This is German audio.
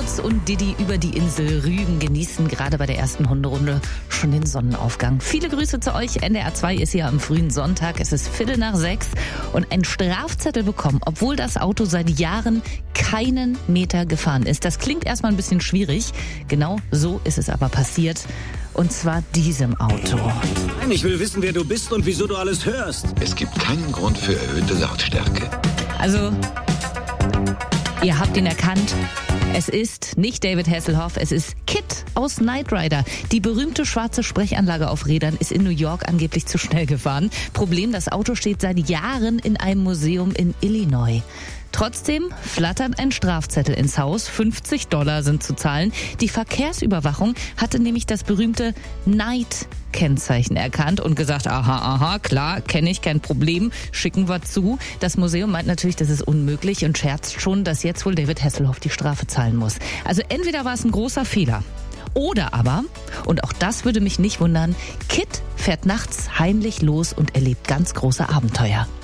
Moritz und Didi über die Insel Rügen genießen gerade bei der ersten Hunderunde schon den Sonnenaufgang. Viele Grüße zu euch. NDR 2 ist hier am frühen Sonntag. Es ist 5:45 und ein Strafzettel bekommen, obwohl das Auto seit Jahren keinen Meter gefahren ist. Das klingt erstmal ein bisschen schwierig. Genau so ist es aber passiert. Und zwar diesem Auto. Ich will wissen, wer du bist und wieso du alles hörst. Es gibt keinen Grund für erhöhte Lautstärke. Also, ihr habt ihn erkannt. Es ist nicht David Hasselhoff, es ist Kid aus Knight Rider. Die berühmte schwarze Sprechanlage auf Rädern ist in New York angeblich zu schnell gefahren. Problem, das Auto steht seit Jahren in einem Museum in Illinois. Trotzdem flattert ein Strafzettel ins Haus. $50 sind zu zahlen. Die Verkehrsüberwachung hatte nämlich das berühmte Knight-Kennzeichen erkannt und gesagt, aha, klar, kenne ich, kein Problem, schicken wir zu. Das Museum meint natürlich, das ist unmöglich und scherzt schon, dass jetzt wohl David Hasselhoff die Strafe zahlen muss. Also entweder war es ein großer Fehler oder aber, und auch das würde mich nicht wundern, Kid fährt nachts heimlich los und erlebt ganz große Abenteuer.